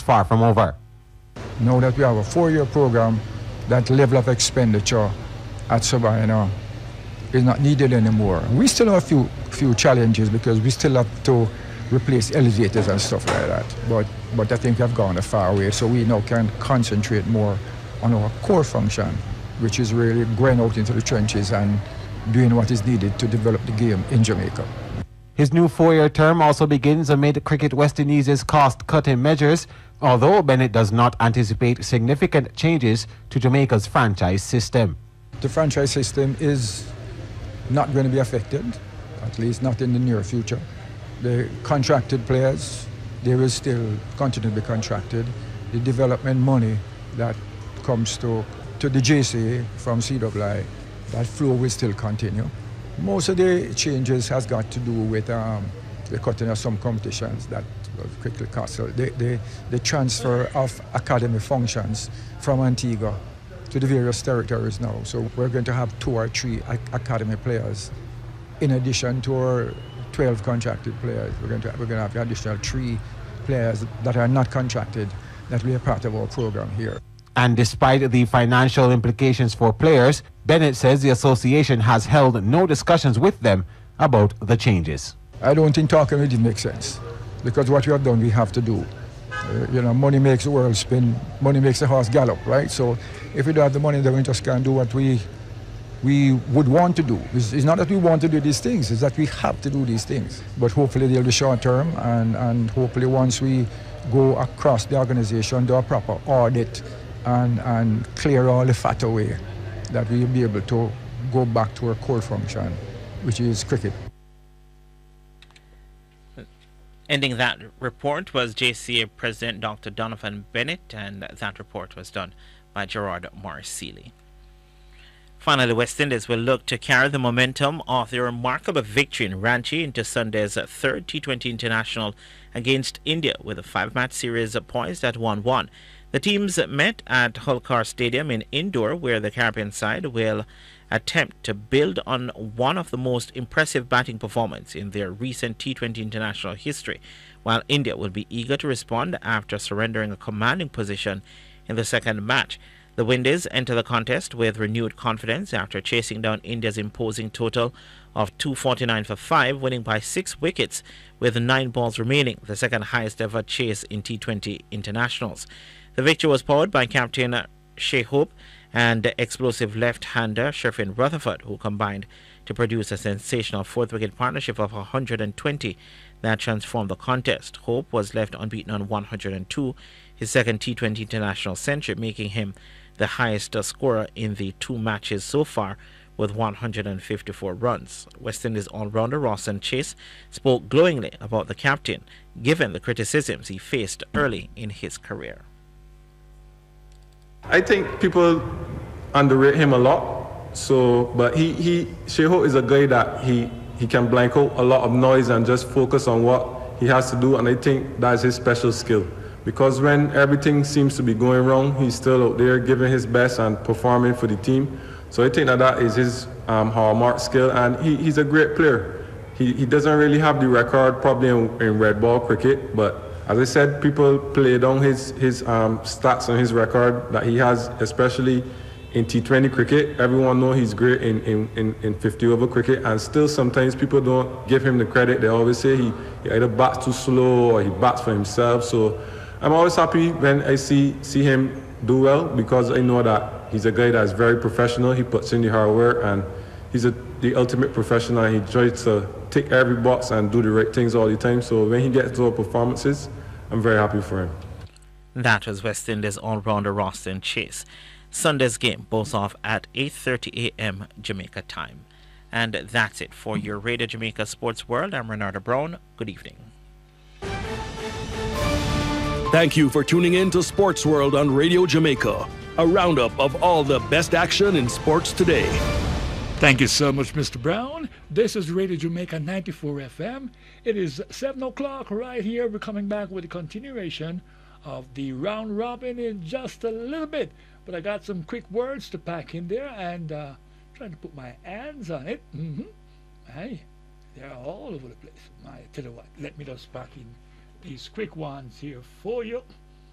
far from over. Now that we have a 4-year program, that level of expenditure at Savannah is not needed anymore. We still have a few challenges because we still have to replace elevators and stuff like that. But I think we've gone a far way, so we now can concentrate more on our core function, which is really going out into the trenches and doing what is needed to develop the game in Jamaica. His new 4-year term also begins amid Cricket West Indies' cost-cutting measures, although Bennett does not anticipate significant changes to Jamaica's franchise system. The franchise system is not going to be affected, at least not in the near future. The contracted players, they will still continue to be contracted. The development money that comes to the JCA from CWI, that flow will still continue. Most of the changes has got to do with the cutting of some competitions that quickly cost. So the transfer of academy functions from Antigua to the various territories now. So we're going to have 2 or 3 academy players in addition to our 12 contracted players. We're going to have the additional 3 players that are not contracted that will be a part of our program here. And despite the financial implications for players, Bennett says the association has held no discussions with them about the changes. I don't think talking with it makes sense, because what we have done, we have to do. Money makes the world spin, money makes the horse gallop, right? So if we don't have the money, then we just can't do what we would want to do. It's not that we want to do these things, it's that we have to do these things. But hopefully they'll be short term, and hopefully once we go across the organization, do a proper audit and clear all the fat away, that we'll be able to go back to our core function, which is cricket. Ending that report was JCA President Dr. Donovan Bennett, and that report was done by Gerard Morris-Seeley. Finally, West Indies will look to carry the momentum of their remarkable victory in Ranchi into Sunday's 3rd T20 International against India, with a 5-match series poised at 1-1. The teams met at Holkar Stadium in Indore, where the Caribbean side will attempt to build on one of the most impressive batting performances in their recent T20 international history, while India will be eager to respond after surrendering a commanding position in the second match. The Windies enter the contest with renewed confidence after chasing down India's imposing total of 249 for 5, winning by 6 wickets with 9 balls remaining, the second highest ever chase in T20 internationals. The victory was powered by captain Shai Hope and explosive left-hander Sherfin Rutherford, who combined to produce a sensational 4th-wicket partnership of 120 that transformed the contest. Hope was left unbeaten on 102, his second T20 international century, making him the highest scorer in the 2 matches so far with 154 runs. West Indies all-rounder Roston Chase spoke glowingly about the captain, given the criticisms he faced early in his career. I think people underrate him a lot. But Shai Hope is a guy that he can blank out a lot of noise and just focus on what he has to do, and I think that's his special skill. Because when everything seems to be going wrong, he's still out there giving his best and performing for the team. So I think that is his hallmark skill, and he's a great player. He doesn't really have the record probably in red ball cricket, but as I said, people play down his stats and his record that he has, especially in T20 cricket. Everyone knows he's great in 50-over cricket, and still sometimes people don't give him the credit. They always say he either bats too slow or he bats for himself. So I'm always happy when I see him do well, because I know that he's a guy that is very professional. He puts in the hard work, and he's the ultimate professional. He tries to tick every box and do the right things all the time. So when he gets those performances, I'm very happy for him. That was West Indies all-rounder Roston Chase. Sunday's game goes off at 8:30 a.m. Jamaica time. And that's it for your Radio Jamaica Sports World. I'm Renata Brown. Good evening. Thank you for tuning in to Sports World on Radio Jamaica, a roundup of all the best action in sports today. Thank you so much, Mr. Brown. This is Radio Jamaica 94 FM. It is 7 o'clock right here. We're coming back with a continuation of the round robin in just a little bit. But I got some quick words to pack in there, and trying to put my hands on it. Hey, they're all over the place. I tell you what, let me just pack in these quick ones here for you.